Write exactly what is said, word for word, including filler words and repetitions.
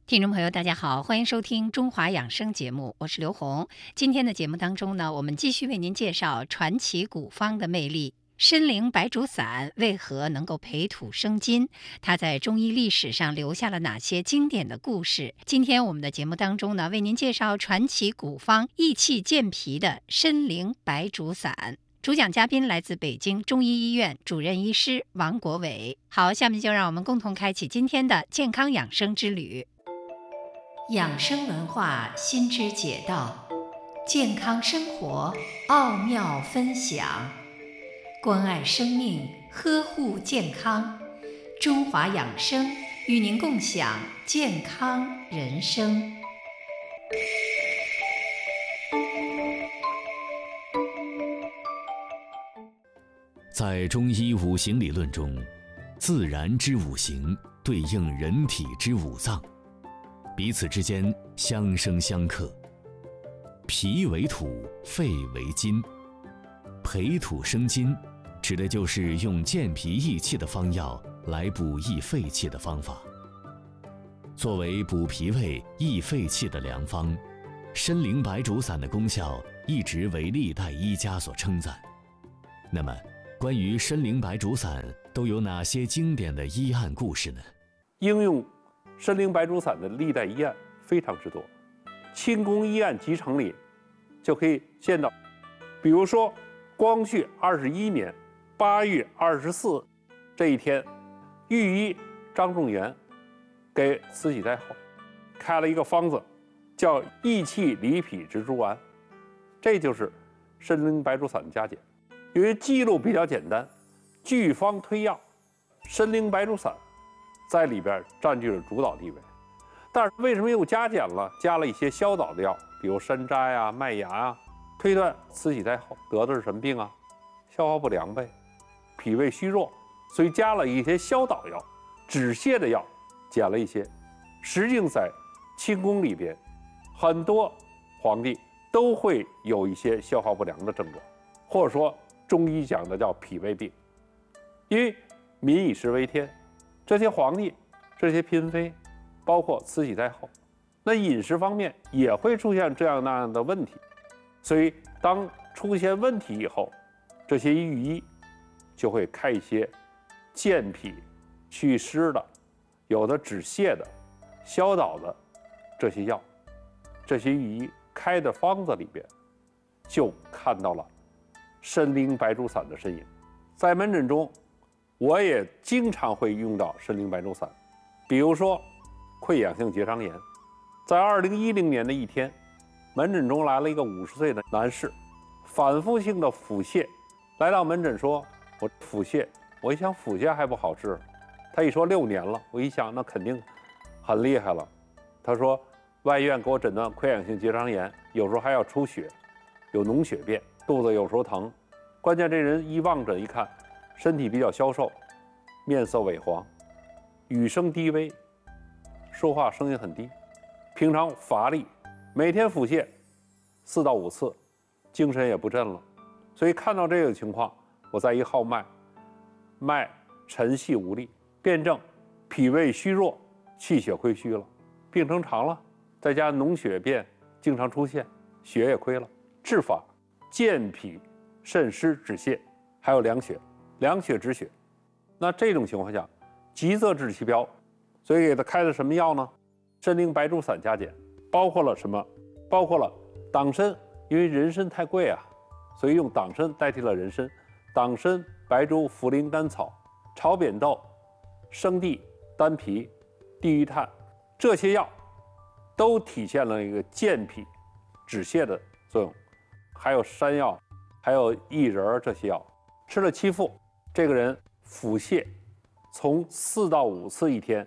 听众朋友，大家好，欢迎收听中华养生节目，我是刘红。今天的节目当中呢，我们继续为您介绍传奇古方的魅力。参苓白术散为何能够培土生金？它在中医历史上留下了哪些经典的故事？今天我们的节目当中呢，为您介绍传奇古方益气健脾的参苓白术散。主讲嘉宾来自北京中医医院主任医师王国伟。好，下面就让我们共同开启今天的健康养生之旅。养生文化新知解道，健康生活奥妙分享，关爱生命，呵护健康。中华养生与您共享健康人生。 在中医五行理论中，自然之五行对应人体之五脏，彼此之间相生相克。脾为土，肺为金，培土生金指的就是用健脾益气的方药来补益肺气的方法。作为补脾胃益肺气的良方，参苓白术散的功效一直为历代医家所称赞。那么关于参苓白术散都有哪些经典的医案故事呢？ 应用参苓白术散的历代医案非常之多，清宫医案集成里就可以见到。比如说光绪二十一年八月二十四这一天，御医张仲元给慈禧太后开了一个方子，叫益气理脾之猪丸，这就是参苓白术散的加减。由于记录比较简单，据方推药，参苓白术散在里边占据了主导地位。但是为什么又加减了，加了一些消导的药，比如山楂呀、麦芽啊？推断慈禧太后得的是什么病啊？消化不良呗，脾胃虚弱，所以加了一些消导药，止泻的药减了一些。实际上在清宫里边，很多皇帝都会有一些消化不良的症状，或者说中医讲的叫脾胃病。因为民以食为天，这些皇帝、这些嫔妃，包括慈禧太后，那饮食方面也会出现这样那样的问题。所以当出现问题以后，这些御医就会开一些健脾祛湿的，有的止泻的、消导的这些药。这些御医开的方子里边就看到了参苓白术散的身影。在门诊中我也经常会用到参苓白术散。比如说溃疡性结肠炎，在二零一零年的一天，门诊中来了一个五十岁的男士，反复性的腹泻，来到门诊说我腹泻。我一想腹泻还不好治，他一说六年了，我一想那肯定很厉害了。他说外院给我诊断溃疡性结肠炎，有时候还要出血，有脓血便，肚子有时候疼。关键这人一望诊一看，身体比较消瘦，面色萎黄，语声低微，说话声音很低，平常乏力，每天腹泻四到五次，精神也不振了。所以看到这个情况，我再一号脉，脉沉细无力，辩证脾胃虚弱，气血亏虚了，病程长了，再加脓血便经常出现，血也亏了。治法健脾渗湿止泻，还有凉血，凉血止血。那这种情况下急则治其标，所以给他开的什么药呢？参苓白术散加减，包括了什么？包括了党参，因为人参太贵啊，所以用党参代替了人参。党参、白术、茯苓、甘草、炒扁豆、生地、丹皮、地榆炭，这些药都体现了一个健脾止泻的作用。还有山药，还有薏仁，这些药吃了七副，这个人腹泻从四到五次一天